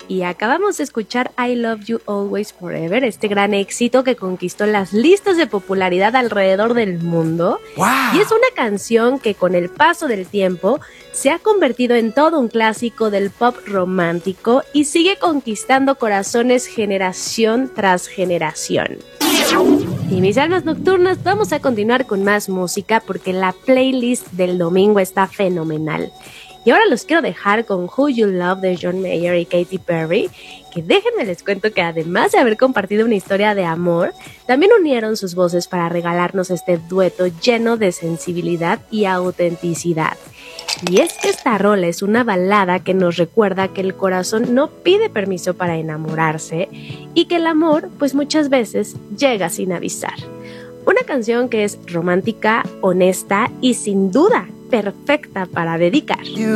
y acabamos de escuchar I Love You Always Forever, este gran éxito que conquistó las listas de popularidad alrededor del mundo. ¡Wow! Y es una canción que con el paso del tiempo se ha convertido en todo un clásico del pop romántico y sigue conquistando corazones generación tras generación. Y mis almas nocturnas, vamos a continuar con más música porque la playlist del domingo está fenomenal. Y ahora los quiero dejar con Who You Love de John Mayer y Katy Perry, que déjenme les cuento que además de haber compartido una historia de amor, también unieron sus voces para regalarnos este dueto lleno de sensibilidad y autenticidad. Y es que esta rola es una balada que nos recuerda que el corazón no pide permiso para enamorarse y que el amor, pues muchas veces, llega sin avisar. Una canción que es romántica, honesta y sin duda perfecta para dedicar.